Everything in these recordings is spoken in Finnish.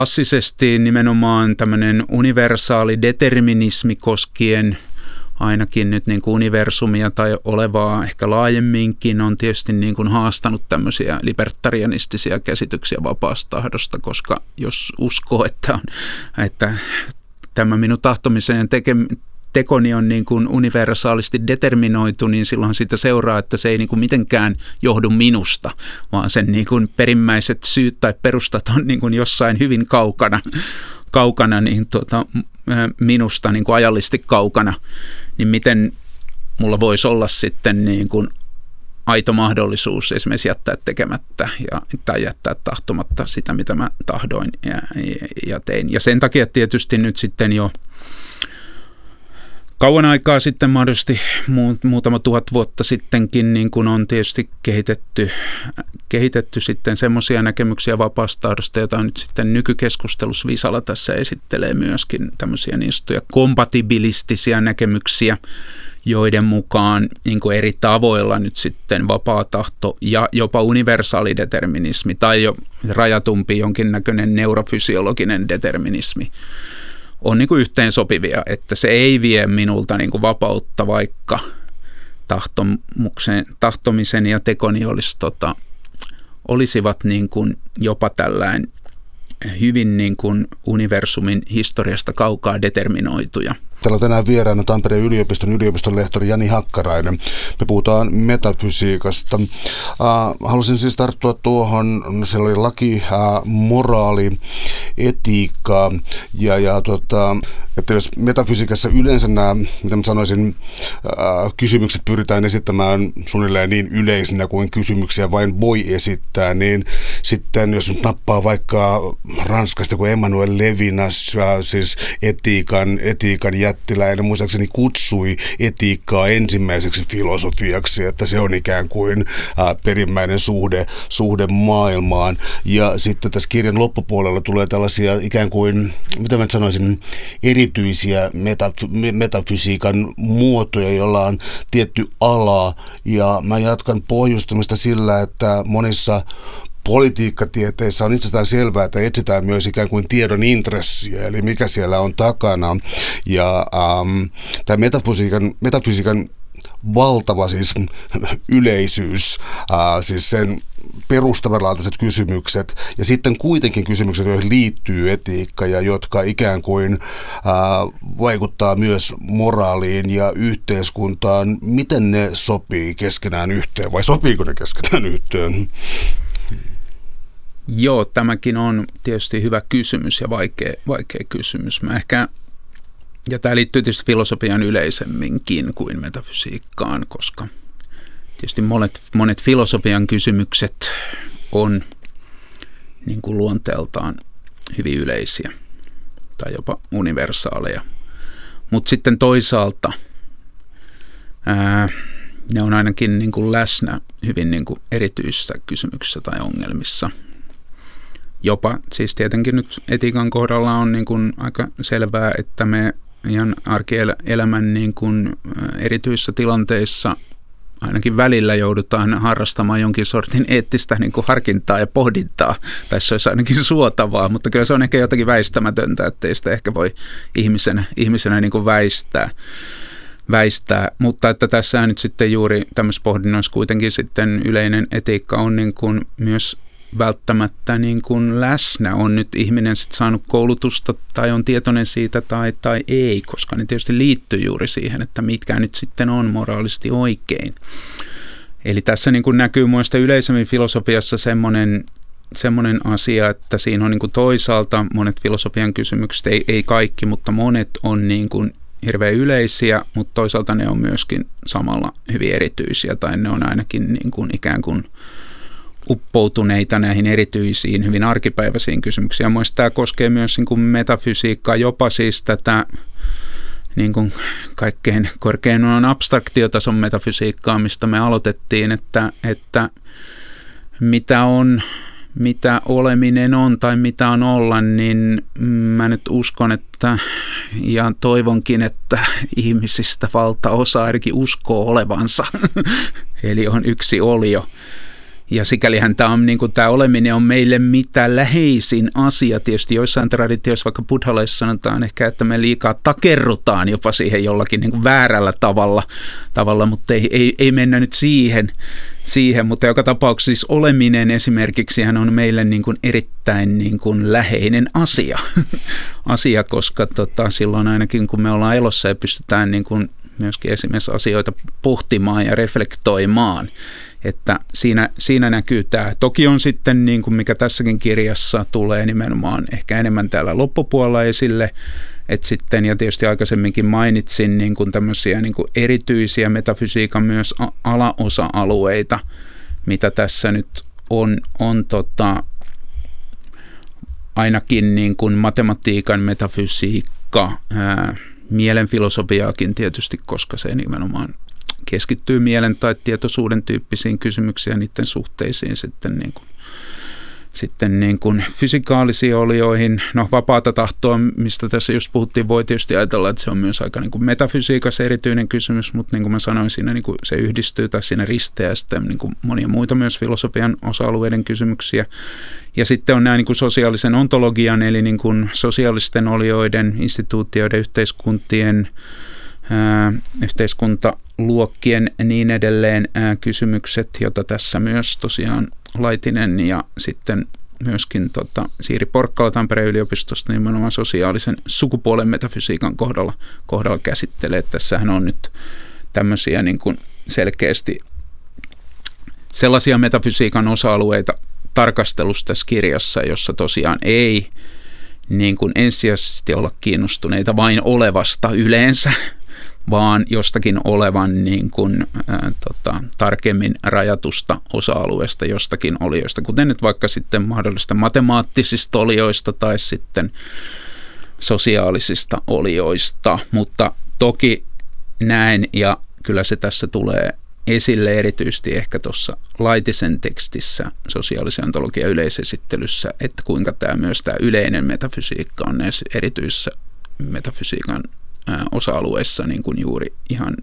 klassisesti nimenomaan tämmöinen universaali determinismi koskien ainakin nyt niin kuin universumia tai olevaa ehkä laajemminkin on tietysti niin kuin haastanut tämmöisiä libertarianistisia käsityksiä vapaasta tahdosta, koska jos uskoo, että tämä minun tahtomisen ja tekoni on niin kuin universaalisti determinoitu, niin silloin siitä seuraa, että se ei niin kuin mitenkään johdu minusta, vaan sen niin kuin perimmäiset syyt tai perustat on niin kuin jossain hyvin kaukana niin minusta, niin kuin ajallisesti kaukana. Niin miten mulla voisi olla sitten niin kuin aito mahdollisuus esimerkiksi jättää tekemättä tai jättää tahtomatta sitä, mitä mä tahdoin ja tein. Ja sen takia tietysti nyt sitten jo kauan aikaa sitten, mahdollisesti muutama 1000 vuotta sittenkin, niin kuin on tietysti kehitetty sitten semmoisia näkemyksiä vapaasta tahdosta, joita nyt sitten nykykeskustelussa Visala tässä esittelee myöskin tämmöisiä niin sanottuja kompatibilistisia näkemyksiä, joiden mukaan niin kuin eri tavoilla nyt sitten vapaa tahto ja jopa universaali determinismi tai jo rajatumpi jonkinnäköinen neurofysiologinen determinismi on niin kuin yhteensopivia, että se ei vie minulta niin kuin vapautta, vaikka tahtomisen ja tekoni olisivat niin kuin jopa tällainen hyvin niin kuin universumin historiasta kaukaa determinoituja. Täällä on tänään vieraana Tampereen yliopiston lehtori Jani Hakkarainen. Me puhutaan metafysiikasta. Halusin siis tarttua tuohon, siellä oli laki, moraali, etiikka että jos metafysiikassa yleensä nämä, mitä mä sanoisin, kysymykset pyritään esittämään suunnilleen niin yleisinä kuin kysymyksiä vain voi esittää, niin sitten jos nyt nappaa vaikka Ranskasta kuin Emmanuel Levinas, siis etiikan jättiläinen, muistaakseni kutsui etiikkaa ensimmäiseksi filosofiaksi, että se on ikään kuin perimmäinen suhde maailmaan. Ja sitten tässä kirjan loppupuolella tulee tällaisia ikään kuin, mitä mä sanoisin, erityisiä metafysiikan muotoja, joilla on tietty ala. Ja mä jatkan pohjustamista sillä, että monissa politiikkatieteissä on itsestään selvää, että etsitään myös ikään kuin tiedon intressiä, eli mikä siellä on takana. Ja tämä metafysiikan valtava siis yleisyys, siis sen perustavanlaatuiset kysymykset ja sitten kuitenkin kysymykset, joihin liittyy etiikka ja jotka ikään kuin vaikuttaa myös moraaliin ja yhteiskuntaan. Miten ne sopii keskenään yhteen vai sopiiko ne keskenään yhteen? Joo, tämäkin on tietysti hyvä kysymys ja vaikea kysymys. Ja tämä liittyy tietysti filosofiaan yleisemminkin kuin metafysiikkaan, koska tietysti monet filosofian kysymykset on niin kuin luonteeltaan hyvin yleisiä tai jopa universaaleja. Mutta sitten toisaalta ne on ainakin niin kuin läsnä hyvin niin kuin erityisissä kysymyksissä tai ongelmissa. Jopa siis tietenkin nyt etiikan kohdalla on niin kuin aika selvää, että me ihan arkielämän niin kuin erityisissä tilanteissa ainakin välillä joudutaan harrastamaan jonkin sortin eettistä niin kuin harkintaa ja pohdintaa, tai se olisi ainakin suotavaa, mutta kyllä se on ehkä jotakin väistämätöntä, ettei sitä ehkä voi ihmisenä niin kuin väistää. Mutta että tässä nyt sitten juuri tämmöisessä pohdinnoissa kuitenkin sitten yleinen etiikka on niin kuin myös välttämättä niin kuin läsnä. On nyt ihminen sitten saanut koulutusta tai on tietoinen siitä tai ei, koska ne tietysti liittyy juuri siihen, että mitkä nyt sitten on moraalisesti oikein. Eli tässä niin kuin näkyy muista yleisemmin filosofiassa semmoinen asia, että siinä on niin kuin toisaalta monet filosofian kysymykset, ei kaikki, mutta monet on niin kuin hirveän yleisiä, mutta toisaalta ne on myöskin samalla hyvin erityisiä tai ne on ainakin niin kuin ikään kuin uppoutuneita näihin erityisiin, hyvin arkipäiväisiin kysymyksiin. Ja mielestäni tämä koskee myös niin kuin metafysiikkaa, jopa siis tätä niin kuin kaikkein korkeimman abstraktiotason metafysiikkaa, mistä me aloitettiin, että mitä oleminen on tai mitä on olla, niin mä nyt uskon, että ja toivonkin, että ihmisistä valtaosa ainakin uskoo olevansa, eli on yksi olio. Ja sikälihän tämä oleminen on meille mitä läheisin asia. Tietysti joissain traditioissa, vaikka buddhalaisissa sanotaan ehkä, että me liikaa takerrutaan jopa siihen jollakin niin kuin väärällä tavalla, mutta ei mennä nyt siihen. Mutta joka tapauksessa siis oleminen esimerkiksi hän on meille niin kuin erittäin niin kuin läheinen asia, koska silloin ainakin kun me ollaan elossa ja pystytään niin kuin myöskin esimerkiksi asioita pohtimaan ja reflektoimaan, että siinä näkyy tämä. Toki on sitten, niin kuin mikä tässäkin kirjassa tulee nimenomaan ehkä enemmän täällä loppupuolella esille, että sitten, ja tietysti aikaisemminkin mainitsin niin kuin tämmöisiä niin kuin erityisiä metafysiikan myös alaosa-alueita, mitä tässä nyt on ainakin niin kuin matematiikan metafysiikka, mielenfilosofiaakin tietysti, koska se nimenomaan keskittyy mielen tai tietoisuuden tyyppisiin kysymyksiin ja niiden suhteisiin sitten niin kuin fysikaalisiin olioihin. No, vapaata tahtoa, mistä tässä just puhuttiin, voi tietysti ajatella, että se on myös aika niin kuin metafysiikassa erityinen kysymys, mutta niin kuin mä sanoin, siinä niin kuin se yhdistyy tai siinä risteää sitten niin kuin monia muita myös filosofian osa-alueiden kysymyksiä. Ja sitten on nämä niin kuin sosiaalisen ontologian, eli niin kuin sosiaalisten olioiden, instituutioiden, yhteiskuntien, yhteiskuntaluokkien niin edelleen kysymykset, joita tässä myös tosiaan Laitinen ja sitten myöskin Siiri Porkkala Tampereen yliopistosta nimenomaan sosiaalisen sukupuolen metafysiikan kohdalla käsittelee. Tässähän on nyt tämmöisiä niin kuin selkeästi sellaisia metafysiikan osa-alueita tarkastelussa tässä kirjassa, jossa tosiaan ei niin kuin ensisijaisesti olla kiinnostuneita vain olevasta yleensä, vaan jostakin olevan niin kuin, tarkemmin rajatusta osa-alueesta jostakin olioista, kuten nyt vaikka sitten mahdollista matemaattisista olioista tai sitten sosiaalisista olioista, mutta toki näen, ja kyllä se tässä tulee esille erityisesti ehkä tuossa Laitisen tekstissä sosiaalisen ontologian yleisesittelyssä, että kuinka myös tämä yleinen metafysiikka on näissä erityisissä metafysiikan osa-alueissa niin kuin juuri ihan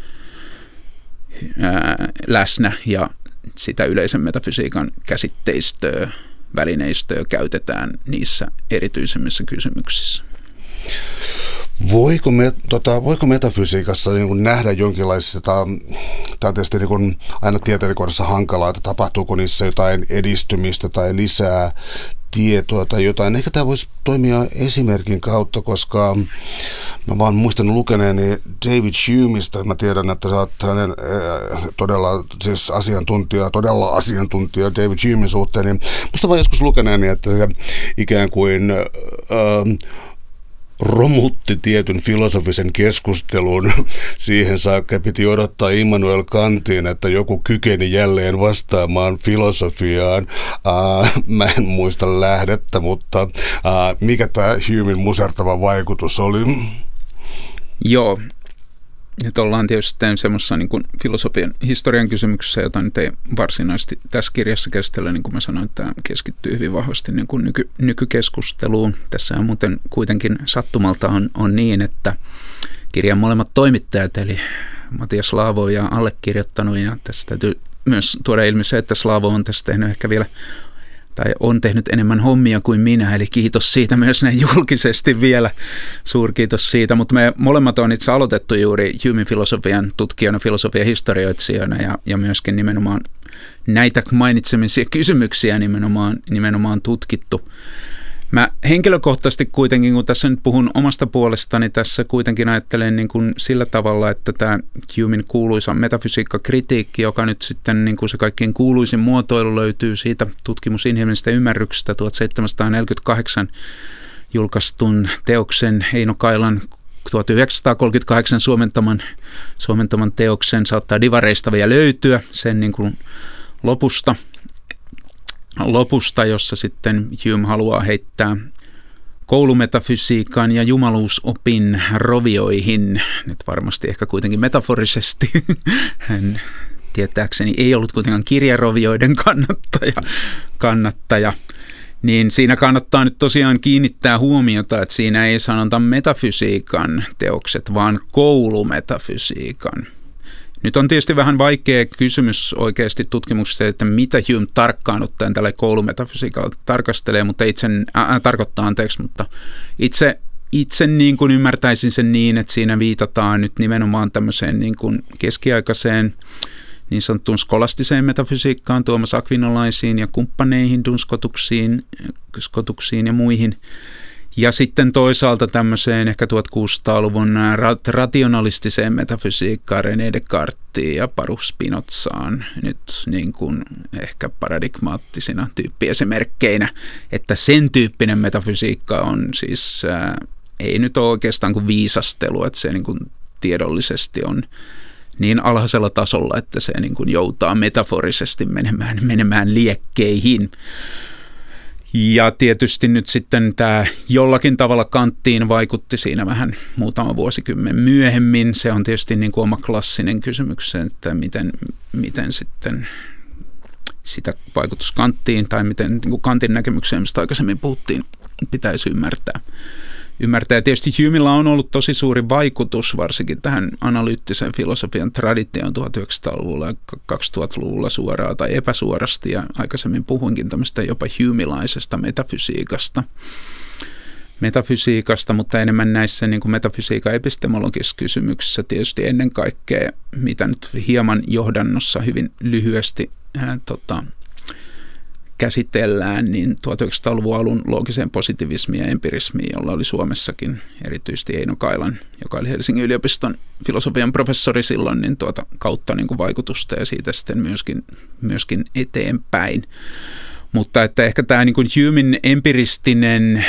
läsnä, ja sitä yleisen metafysiikan käsitteistöä, välineistöä käytetään niissä erityisemmissä kysymyksissä. Voiko metafysiikassa niin kuin nähdä jonkinlaista, tämä on tietysti niin kuin aina tieteellisessä hankalaa, että tapahtuuko niissä jotain edistymistä tai lisää tietoa tai jotain. Ehkä tämä voisi toimia esimerkin kautta, koska mä vaan muistan lukeneeni David Humeista. Mä tiedän, että sä oot hänen todella asiantuntija David Humein suhteen. Niin musta vaan joskus lukeneeni, että ikään kuin romutti tietyn filosofisen keskustelun. Siihen saakka piti odottaa Immanuel Kantiin, että joku kykeni jälleen vastaamaan filosofiaan. Mä en muista lähdettä, mutta mikä tämä Humein musertava vaikutus oli? Joo. Nyt ollaan tietysti semmoisessa niin kuin filosofian historian kysymyksessä, jota nyt ei varsinaisesti tässä kirjassa käsitellä, niin kuin mä sanoin, että tämä keskittyy hyvin vahvasti niin kuin nykykeskusteluun. Tässä on muuten kuitenkin sattumalta on niin, että kirjan molemmat toimittajat, eli Matias Slaavo ja allekirjoittanut, ja tässä täytyy myös tuoda ilmi se, että Slaavo on tässä tehnyt ehkä vielä tai on tehnyt enemmän hommia kuin minä, eli kiitos siitä myös näin julkisesti vielä, suurkiitos siitä, mutta me molemmat on itse aloitettu juuri Humein filosofian tutkijana, filosofian historioitsijana ja myöskin nimenomaan näitä mainitsemisia kysymyksiä nimenomaan tutkittu. Mä henkilökohtaisesti kuitenkin, kun tässä nyt puhun omasta puolestani, tässä kuitenkin ajattelen niin kuin sillä tavalla, että tämä Humein kuuluisa metafysiikkakritiikki, joka nyt sitten niin kuin se kaikkein kuuluisin muotoilu löytyy siitä tutkimusinhimillisestä ymmärryksestä 1748 julkaistun teoksen Eino Kailan 1938 suomentaman teoksen, saattaa divareista vielä löytyä sen niin kuin lopusta, jossa sitten Hume haluaa heittää koulumetafysiikan ja jumaluusopin rovioihin, nyt varmasti ehkä kuitenkin metaforisesti. Hän tietääkseni ei ollut kuitenkaan kirjarovioiden kannattaja. Niin siinä kannattaa nyt tosiaan kiinnittää huomiota, että siinä ei sanota metafysiikan teokset, vaan koulumetafysiikan. Nyt on tietysti vähän vaikea kysymys oikeasti tutkimuksesta, että mitä Hume tarkkaan ottaen tällä koulumetafysiikalla tarkastelee, mutta itse niin kuin ymmärtäisin sen niin, että siinä viitataan nyt nimenomaan tämmöiseen niin kuin keskiaikaiseen niin sanottuun skolastiseen metafysiikkaan, Tuomas Akvinolaisiin ja kumppaneihin, Duns-Scotuksiin ja muihin. Ja sitten toisaalta tämmöiseen ehkä 1600-luvun rationalistiseen metafysiikkaan, René Descartesiin ja Baruch Spinozaan nyt niin kuin ehkä paradigmaattisina tyyppiesimerkkeinä, että sen tyyppinen metafysiikka on siis, ei nyt ole oikeastaan kuin viisastelu, että se niin kuin tiedollisesti on niin alhaisella tasolla, että se niin kuin joutaa metaforisesti menemään liekkeihin. Ja tietysti nyt sitten tämä jollakin tavalla Kanttiin vaikutti siinä vähän muutama vuosikymmen myöhemmin. Se on tietysti niin kuin oma klassinen kysymys, että miten sitten sitä vaikutus Kanttiin tai miten niin kuin Kantin näkemykseen, mistä aikaisemmin puhuttiin, pitäisi ymmärtää. Ja tietysti Humella on ollut tosi suuri vaikutus varsinkin tähän analyyttisen filosofian traditioon 1900-luvulla ja 2000-luvulla suoraan tai epäsuorasti. Ja aikaisemmin puhuinkin tämmöistä jopa humelaisesta metafysiikasta, mutta enemmän näissä niin kuin metafysiikan epistemologisissa kysymyksissä tietysti ennen kaikkea, mitä nyt hieman johdannossa hyvin lyhyesti käsitellään, niin 1900-luvun alun loogiseen positivismiin ja empirismiin, jolla oli Suomessakin erityisesti Eino Kailan, joka oli Helsingin yliopiston filosofian professori silloin, niin kautta niin kuin vaikutusta ja siitä sitten myöskin eteenpäin. Mutta että ehkä tämä niin kuin Humen empiristinen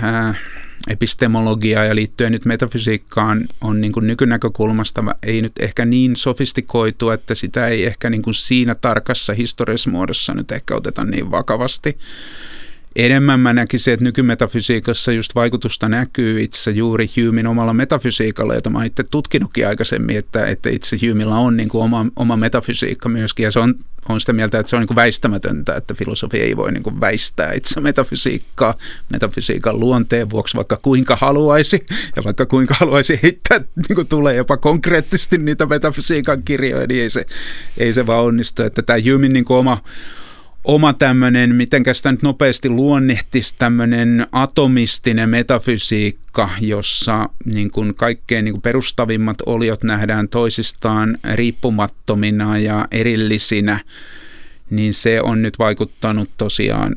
epistemologia ja liittyen nyt metafysiikkaan on niin kuin nykynäkökulmasta ei nyt ehkä niin sofistikoitu, että sitä ei ehkä niin kuin siinä tarkassa historiallisessa muodossa nyt ehkä oteta niin vakavasti. Enemmän mä näkisin, että nykymetafysiikassa just vaikutusta näkyy itse juuri Humen omalla metafysiikalla, jota mä oon itse tutkinutkin aikaisemmin, että itse Humella on niin kuin oma metafysiikka myöskin, ja se on sitä mieltä, että se on niin kuin väistämätöntä, että filosofia ei voi niin kuin väistää itse metafysiikkaa metafysiikan luonteen vuoksi, vaikka kuinka haluaisi, ja vaikka kuinka haluaisi heittää, niin kuin tulee jopa konkreettisesti niitä metafysiikan kirjoja, niin ei se vaan onnistu, että tämä Humen niin kuin oma tämmöinen, mitenkä sitä nyt nopeasti luonnehtisi, tämmöinen atomistinen metafysiikka, jossa niin kuin kaikkein niin kuin perustavimmat oliot nähdään toisistaan riippumattomina ja erillisinä, niin se on nyt vaikuttanut tosiaan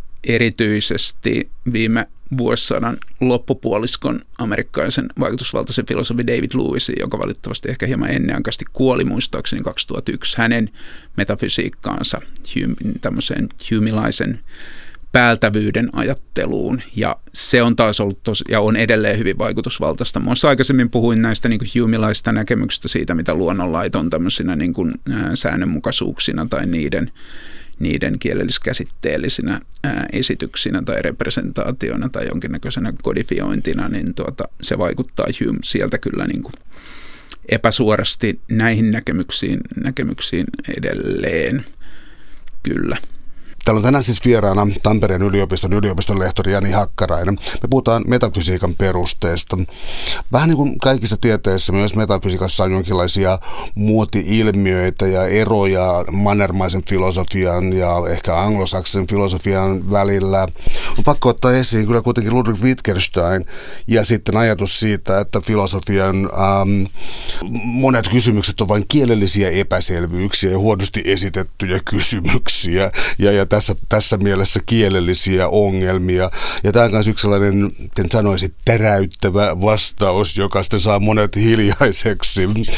erityisesti viime vuosisadan loppupuoliskon amerikkalaisen vaikutusvaltaisen filosofi David Lewisin, joka valitettavasti ehkä hieman ennenaikaisesti kuoli muistaakseni 2001, hänen metafysiikkaansa tämmöiseen humelaisen päältävyyden ajatteluun, ja se on taas ollut ja on edelleen hyvin vaikutusvaltaista. Muassa aikaisemmin puhuin näistä niin kuin humelaisista näkemyksistä siitä, mitä luonnonlait on tämmöisinä niin kuin säännönmukaisuuksina tai niiden kielelliskäsitteellisinä esityksinä tai representaationa tai jonkinnäköisenä kodifiointina, niin se vaikuttaa Hume sieltä kyllä niin kuin epäsuorasti näihin näkemyksiin edelleen kyllä. Täällä on tänään siis vieraana Tampereen yliopiston lehtori Jani Hakkarainen. Me puhutaan metafysiikan perusteesta. Vähän niin kuin kaikissa tieteissä, myös metafysiikassa on jonkinlaisia muoti-ilmiöitä ja eroja mannermaisen filosofian ja ehkä anglosaksisen filosofian välillä. On pakko ottaa esiin kyllä kuitenkin Ludwig Wittgenstein ja sitten ajatus siitä, että filosofian monet kysymykset on vain kielellisiä epäselvyyksiä ja huonosti esitettyjä kysymyksiä ja tässä mielessä kielellisiä ongelmia. Ja tämä on myös yksi sellainen, en sanoisi, täräyttävä vastaus, joka sitten saa monet hiljaiseksi.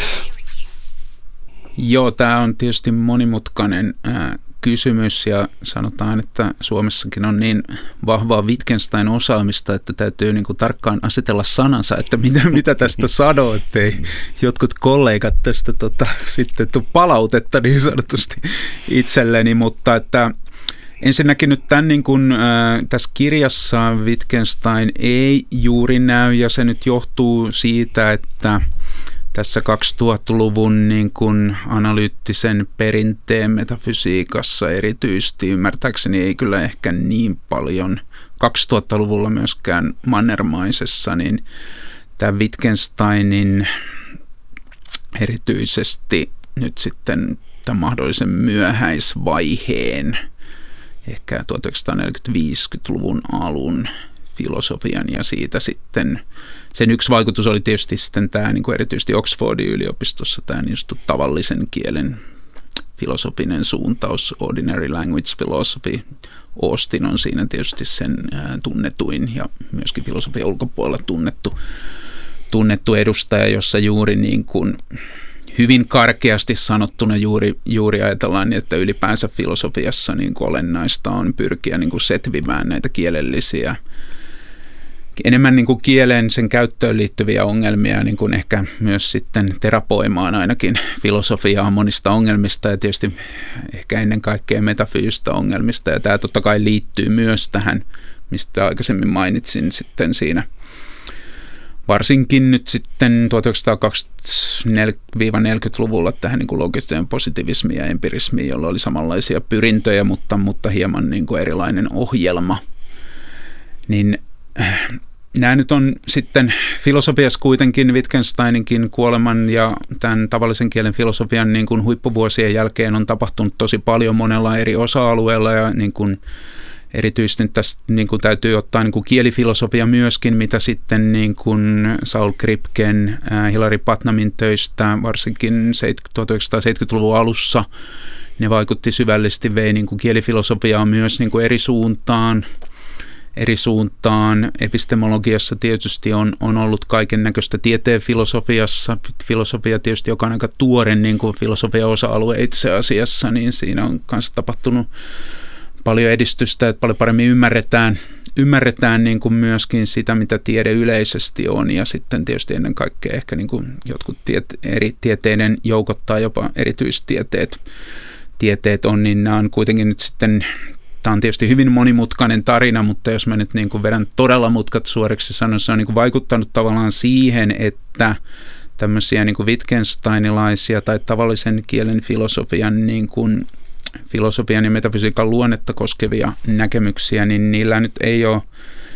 Joo, tämä on tietysti monimutkainen kysymys ja sanotaan, että Suomessakin on niin vahvaa Wittgenstein-osaamista, että täytyy niin kuin tarkkaan asetella sanansa, että mitä tästä sanoo, ettei jotkut kollegat tästä sitten tule palautetta niin sanotusti itselleni, mutta että ensinnäkin nyt tämän niin kuin, tässä kirjassa Wittgenstein ei juuri näy, ja se nyt johtuu siitä, että tässä 2000-luvun niin kuin analyyttisen perinteen metafysiikassa erityisesti ymmärtääkseni ei kyllä ehkä niin paljon 2000-luvulla myöskään mannermaisessa, niin tämä Wittgensteinin erityisesti nyt sitten tämän mahdollisen myöhäisvaiheen, ehkä 1940-50-luvun alun filosofian, ja siitä sitten sen yksi vaikutus oli tietysti sitten tämä niin kuin erityisesti Oxfordin yliopistossa tämä niin just tavallisen kielen filosofinen suuntaus, ordinary language philosophy. Austin on siinä tietysti sen tunnetuin ja myöskin filosofian ulkopuolella tunnettu edustaja, jossa juuri niin kuin hyvin karkeasti sanottuna juuri ajatellaan, että ylipäänsä filosofiassa niin kuin olennaista on pyrkiä niin kuin setvimään näitä kielellisiä, enemmän niin kuin kieleen, sen käyttöön liittyviä ongelmia, niin kuin ehkä myös sitten terapoimaan ainakin filosofiaa monista ongelmista ja tietysti ehkä ennen kaikkea metafyysistä ongelmista. Ja tämä totta kai liittyy myös tähän, mistä aikaisemmin mainitsin sitten siinä. Varsinkin nyt sitten 1920-40-luvulla tähän niin kuin logiseen positivismiin ja empirismiin, jolla oli samanlaisia pyrintöjä, mutta hieman niin kuin erilainen ohjelma. Niin nämä nyt on sitten filosofiassa kuitenkin Wittgensteininkin kuoleman ja tämän tavallisen kielen filosofian niin kuin huippuvuosien jälkeen on tapahtunut tosi paljon monella eri osa-alueella ja niin kuin erityisesti tässä niin kuin täytyy ottaa niin kuin kielifilosofia myöskin, mitä sitten niin kuin Saul Kripken, Hilary Putnamin töistä, varsinkin 1970-luvun alussa, ne vaikutti syvällisesti, vei niin kuin kielifilosofiaa myös niin kuin eri suuntaan. Epistemologiassa tietysti on ollut kaiken näköistä tieteen filosofiassa. Filosofia tietysti, joka on aika tuore niin kuin filosofian osa-alue itse asiassa, niin siinä on myös tapahtunut paljon edistystä, että paljon paremmin ymmärretään niin kuin myöskin sitä, mitä tiede yleisesti on, ja sitten tietysti ennen kaikkea ehkä niin kuin jotkut eri tieteiden joukot tai jopa erityistieteet on, niin nämä on kuitenkin nyt sitten, tämä on tietysti hyvin monimutkainen tarina, mutta jos mä nyt niin kuin vedän todella mutkat suoriksi sanon, se on niin kuin vaikuttanut tavallaan siihen, että tämmöisiä niin kuin Wittgensteinilaisia tai tavallisen kielen filosofian ja metafysiikan luonnetta koskevia näkemyksiä, niin niillä nyt ei ole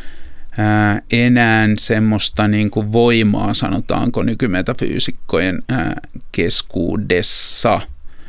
enää semmoista niin kuin voimaa, sanotaanko nykymetafyysikkojen keskuudessa,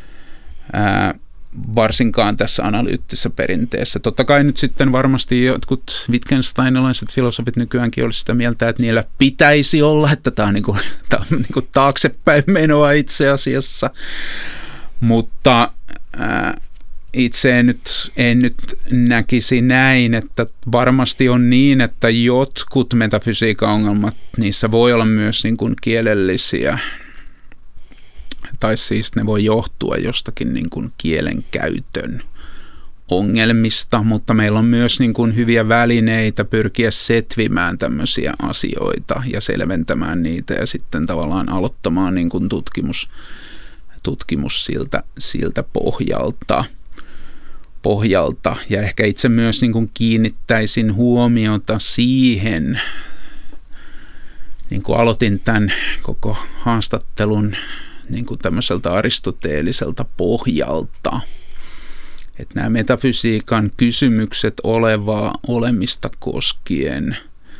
varsinkaan tässä analyyttisessä perinteessä. Totta kai nyt sitten varmasti jotkut Wittgensteinilaiset filosofit nykyäänkin olisi sitä mieltä, että niillä pitäisi olla, että tämä on niin kuin taaksepäin menoa itse asiassa, mutta itse en nyt näkisi näin, että varmasti on niin, että jotkut metafysiikan ongelmat, niissä voi olla myös niin kuin kielellisiä, tai siis ne voi johtua jostakin niin kuin kielenkäytön ongelmista, mutta meillä on myös niin kuin hyviä välineitä pyrkiä setvimään tämmöisiä asioita ja selventämään niitä ja sitten tavallaan aloittamaan niin kuin tutkimus siltä pohjalta. Ja ehkä itse myös niin kuin kiinnittäisin huomiota siihen, niin kuin aloitin tämän koko haastattelun niin kuin tämmöiseltä aristoteeliselta pohjalta, että nämä metafysiikan kysymykset olemista koskien,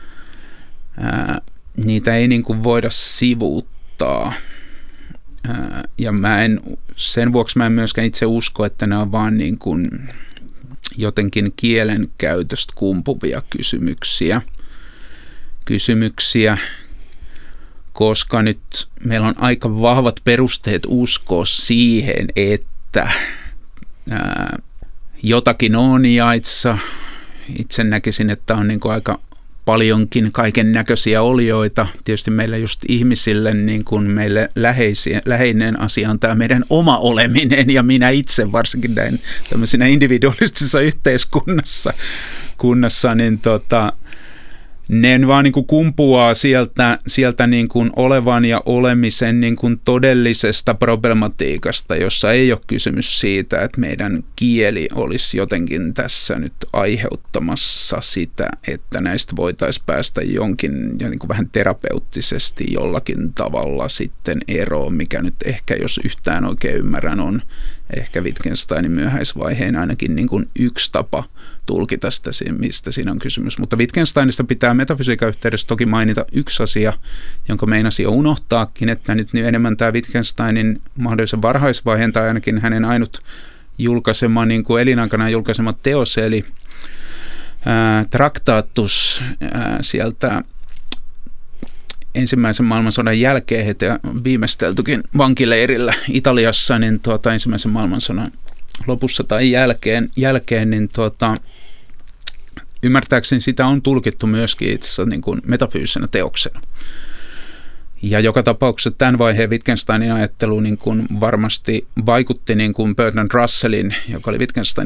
niitä ei niin kuin voida sivuuttaa. Ja sen vuoksi mä en myöskään itse usko, että nämä on vaan niin kuin jotenkin kielen käytöstä kumpuvia kysymyksiä, koska nyt meillä on aika vahvat perusteet uskoa siihen, että jotakin on jaitsa. Itse näkisin, että on niin kuin aika paljonkin kaiken näköisiä olioita. Tietysti meillä just ihmisille, niin kuin meille läheinen asia on tämä meidän oma oleminen ja minä itse varsinkin näin tämmöisenä individualistisessa yhteiskunnassa, niin ne vaan niin kuin kumpuaa sieltä niin kuin olevan ja olemisen niin kuin todellisesta problematiikasta, jossa ei ole kysymys siitä, että meidän kieli olisi jotenkin tässä nyt aiheuttamassa sitä, että näistä voitaisiin päästä jonkin ja niin kuin vähän terapeuttisesti jollakin tavalla sitten eroon, mikä nyt ehkä, jos yhtään oikein ymmärrän, on ehkä Wittgensteinin myöhäisvaiheen ainakin niin kuin yksi tapa tulkita sitä, mistä siinä on kysymys. Mutta Wittgensteinista pitää metafysiikan yhteydessä toki mainita yksi asia, jonka meinasin jo unohtaakin, että nyt enemmän tämä Wittgensteinin mahdollisen varhaisvaiheen tai ainakin hänen ainut julkaisema, niin kuin elinaikanaan julkaisema teos, eli Traktatus sieltä ensimmäisen maailmansodan jälkeen, heitä viimeisteltykin vankileirillä Italiassa, niin ensimmäisen maailmansodan lopussa tai jälkeen niin ymmärtääkseni sitä on tulkittu myöskin itse asiassa niin kuin metafyysisenä teoksena. Ja joka tapauksessa tämän vaiheen Wittgensteinin ajattelu niin kuin varmasti vaikutti niin kuin Bertrand Russellin, joka oli Wittgensteinin